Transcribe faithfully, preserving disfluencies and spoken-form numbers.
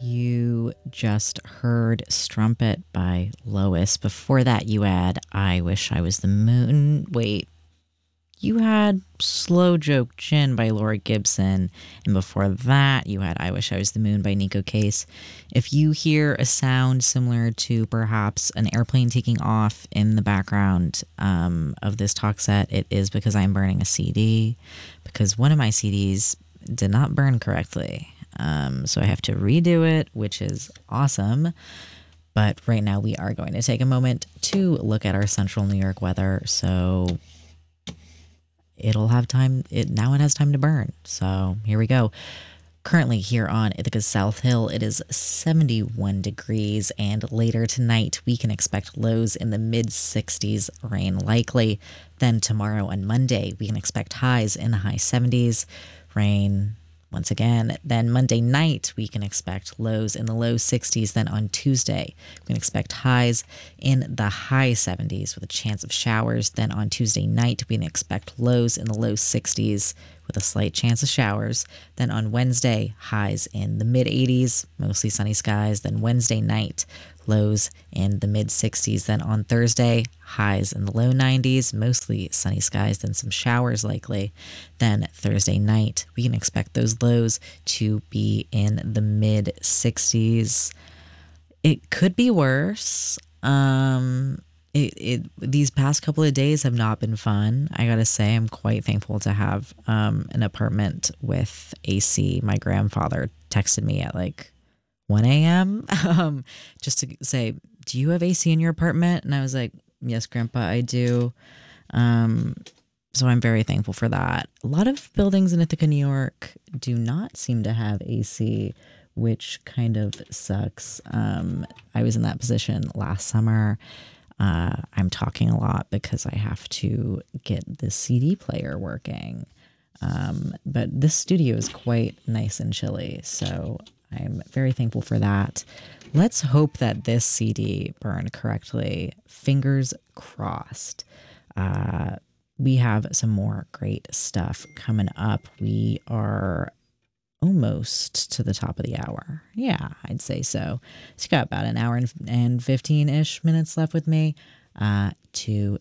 You just heard Strumpet by Lois. Before that, you had I Wish I Was the Moon. Wait, you had Slow Joke Gin by Laura Gibson. And before that, you had I Wish I Was the Moon by Nico Case. If you hear a sound similar to perhaps an airplane taking off in the background um, of this talk set, it is because I'm burning a C D, because one of my C Ds did not burn correctly. Um, so I have to redo it, which is awesome. But right now we are going to take a moment to look at our central New York weather. So it'll have time. It now it has time to burn. So here we go. Currently here on Ithaca's South Hill, it is seventy-one degrees, and later tonight we can expect lows in the mid sixties, rain likely. Then tomorrow on Monday, we can expect highs in the high seventies, rain once again. Then Monday night, we can expect lows in the low sixties. Then on Tuesday, we can expect highs in the high seventies with a chance of showers. Then on Tuesday night, we can expect lows in the low sixties with a slight chance of showers. Then on Wednesday, highs in the mid eighties, mostly sunny skies. Then Wednesday night, lows in the mid sixties. Then on Thursday, highs in the low nineties, mostly sunny skies, then some showers likely. Then Thursday night, we can expect those lows to be in the mid sixties. It could be worse. Um, it, it these past couple of days have not been fun. I gotta say, I'm quite thankful to have um, an apartment with A C. My grandfather texted me at like one a.m. um, just to say, do you have A C in your apartment? And I was like, yes, Grandpa, I do. Um, so I'm very thankful for that. A lot of buildings in Ithaca, New York do not seem to have A C, which kind of sucks. Um, I was in that position last summer. Uh, I'm talking a lot because I have to get the C D player working. Um, but this studio is quite nice and chilly, so I'm very thankful for that. Let's hope that this C D burned correctly. Fingers crossed. Uh, we have some more great stuff coming up. We are almost to the top of the hour. Yeah, I'd say so. It's got about an hour and fifteen-ish minutes left with me uh, to